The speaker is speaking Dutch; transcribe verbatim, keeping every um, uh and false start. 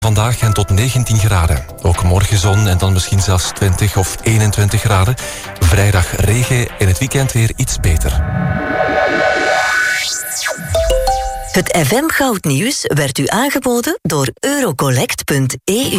Vandaag en tot negentien graden. Ook morgen zon en dan misschien zelfs twintig of eenentwintig graden. Vrijdag regen, in het weekend weer iets beter. Het F M Goudnieuws werd u aangeboden door eurocollect punt e u.